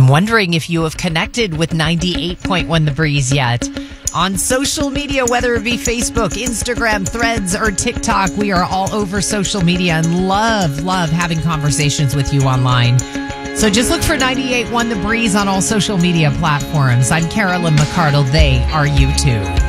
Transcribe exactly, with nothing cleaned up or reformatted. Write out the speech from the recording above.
I'm wondering if you have connected with ninety-eight point one The Breeze yet. On social media, whether it be Facebook, Instagram, Threads, or TikTok, we are all over social media and love, love having conversations with you online. So just look for ninety-eight point one The Breeze on all social media platforms. I'm Carolyn McCardle. They are you too.